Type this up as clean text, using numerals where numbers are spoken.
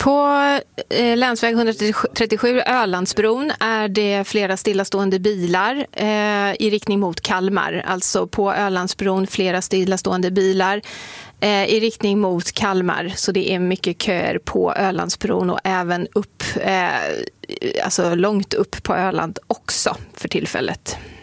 På länsväg 137 Ölandsbron är det flera stillastående bilar i riktning mot Kalmar. Alltså på Ölandsbron flera stillastående bilar i riktning mot Kalmar. Så det är mycket köer på Ölandsbron och även upp, alltså långt upp på Öland också för tillfället.